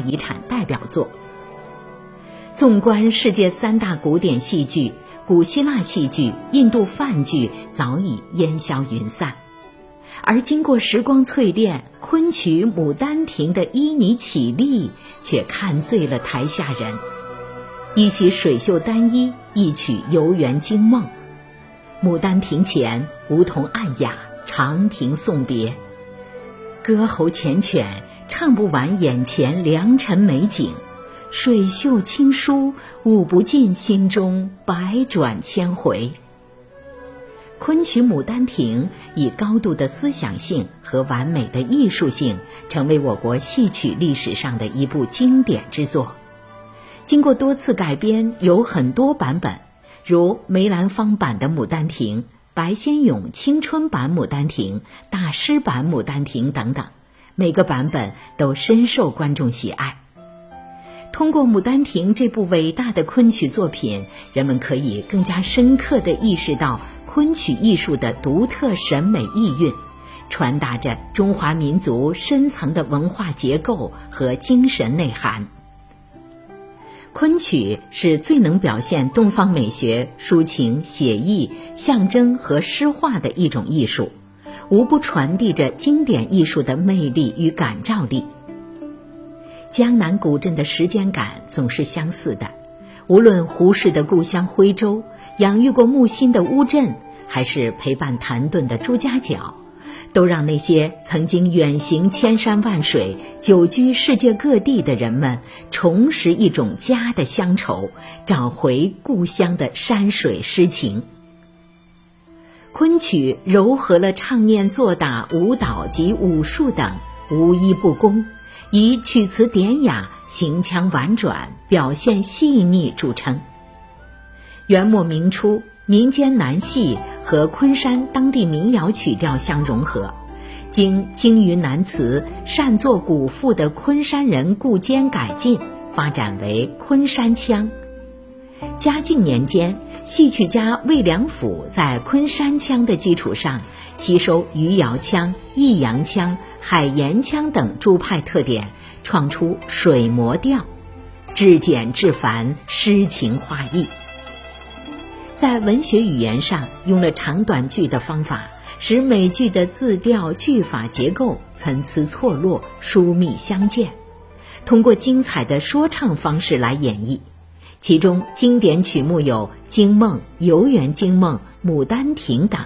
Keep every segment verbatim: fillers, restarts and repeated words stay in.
遗产代表作。纵观世界三大古典戏剧，古希腊戏剧、印度梵剧早已烟消云散，而经过时光淬炼，昆曲《牡丹亭》的依你起立却看醉了台下人。一袭水袖单衣，一曲游园惊梦。牡丹亭前，梧桐暗哑，长亭送别。歌喉缱绻，唱不完眼前良辰美景，水袖轻舒，舞不尽心中百转千回。昆曲《牡丹亭》以高度的思想性和完美的艺术性，成为我国戏曲历史上的一部经典之作。经过多次改编，有很多版本，如梅兰芳版的《牡丹亭》、白先勇青春版《牡丹亭》、大师版《牡丹亭》等等，每个版本都深受观众喜爱。通过《牡丹亭》这部伟大的昆曲作品，人们可以更加深刻地意识到昆曲艺术的独特审美意蕴，传达着中华民族深层的文化结构和精神内涵。昆曲是最能表现东方美学、抒情、写意、象征和诗化的一种艺术，无不传递着经典艺术的魅力与感召力。江南古镇的时间感总是相似的，无论胡适的故乡徽州，养育过木心的乌镇，还是陪伴谭盾的朱家角，都让那些曾经远行千山万水、久居世界各地的人们重拾一种家的乡愁，找回故乡的山水诗情。昆曲糅合了唱念做打、舞蹈及武术等，无一不工，以曲词典雅、行腔婉转、表现细腻著称。元末明初，民间南戏和昆山当地民谣曲调相融合，经精于南词、善作古赋的昆山人顾坚改进，发展为昆山腔。嘉靖年间，戏曲家魏良辅在昆山腔的基础上，吸收余姚腔、弋阳腔、海盐腔等诸派特点，创出水磨调，至简至繁，诗情画意。在文学语言上用了长短句的方法，使每句的字调、句法结构参差错落，疏密相间，通过精彩的说唱方式来演绎。其中经典曲目有《惊梦》、《游园惊梦》、《牡丹亭》等。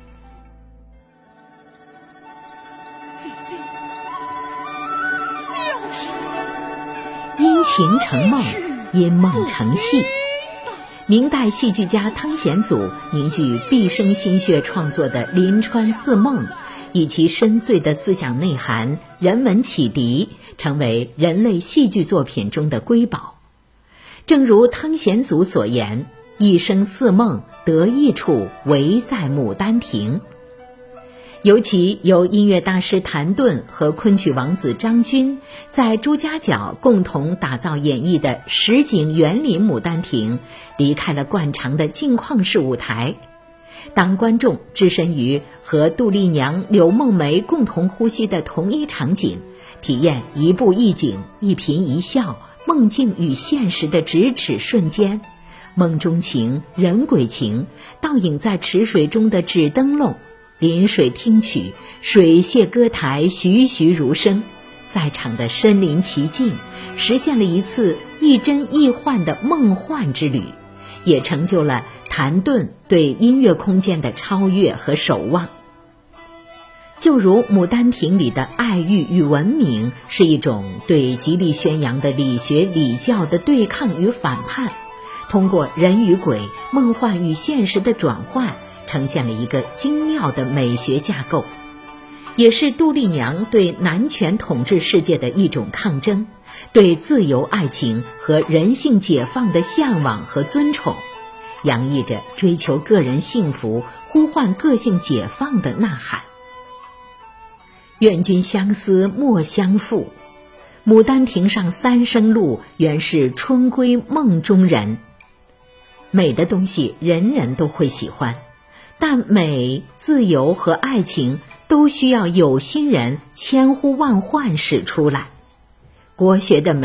因情成梦，因梦成戏。明代戏剧家汤显祖凝聚毕生心血创作的《临川四梦》，以其深邃的思想内涵、人文启迪，成为人类戏剧作品中的瑰宝。正如汤显祖所言，一生似梦，得意处唯在牡丹亭。尤其由音乐大师谭盾和昆曲王子张军在朱家角共同打造演绎的实景园林牡丹亭，离开了惯常的镜框式舞台。当观众置身于和杜丽娘、柳梦梅共同呼吸的同一场景，体验一步一景、一颦一笑、梦境与现实的咫尺瞬间，梦中情、人鬼情倒影在池水中的纸灯笼，临水听曲，水榭歌台栩栩如生，在场的身临其境，实现了一次亦真亦幻的梦幻之旅，也成就了谭盾对音乐空间的超越和守望。就如《牡丹亭》里的爱欲与文明，是一种对极力宣扬的理学礼教的对抗与反叛，通过人与鬼、梦幻与现实的转换，呈现了一个精妙的美学架构，也是杜丽娘对男权统治世界的一种抗争，对自由爱情和人性解放的向往和尊崇，洋溢着追求个人幸福、呼唤个性解放的呐喊。愿君相思莫相负，牡丹亭上三生路，原是春归梦中人。美的东西人人都会喜欢，但美、自由和爱情都需要有心人千呼万唤使出来。国学的美